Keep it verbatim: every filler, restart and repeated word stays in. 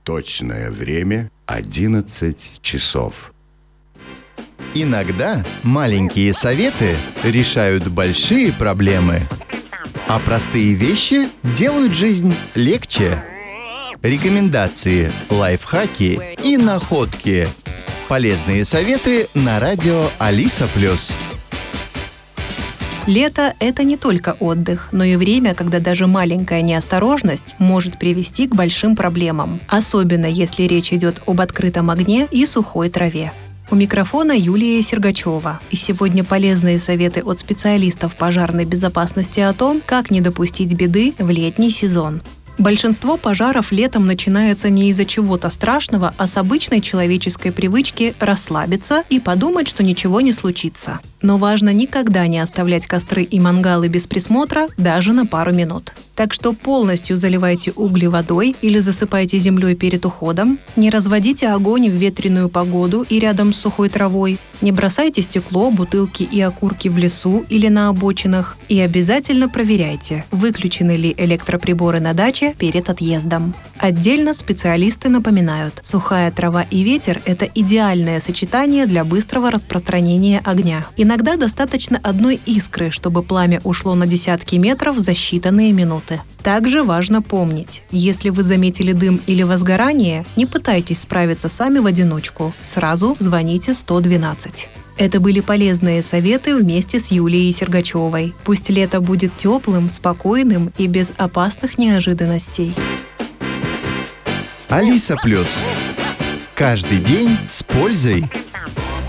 Точное время одиннадцать часов. Иногда маленькие советы решают большие проблемы, а простые вещи делают жизнь легче. Рекомендации, лайфхаки и находки. Полезные советы на радио Алиса Плюс. Лето – это не только отдых, но и время, когда даже маленькая неосторожность может привести к большим проблемам, особенно если речь идет об открытом огне и сухой траве. У микрофона Юлия Сергачева, и сегодня полезные советы от специалистов пожарной безопасности о том, как не допустить беды в летний сезон. Большинство пожаров летом начинается не из-за чего-то страшного, а с обычной человеческой привычки расслабиться и подумать, что ничего не случится. Но важно никогда не оставлять костры и мангалы без присмотра даже на пару минут. Так что полностью заливайте угли водой или засыпайте землей перед уходом, не разводите огонь в ветреную погоду и рядом с сухой травой, не бросайте стекло, бутылки и окурки в лесу или на обочинах и обязательно проверяйте, выключены ли электроприборы на даче перед отъездом. Отдельно специалисты напоминают, сухая трава и ветер – это идеальное сочетание для быстрого распространения огня. Иногда достаточно одной искры, чтобы пламя ушло на десятки метров за считанные минуты. Также важно помнить, если вы заметили дым или возгорание, не пытайтесь справиться сами в одиночку. Сразу звоните сто двенадцать. Это были полезные советы вместе с Юлией Сергачевой. Пусть лето будет теплым, спокойным и без опасных неожиданностей. Алиса Плюс. Каждый день с пользой.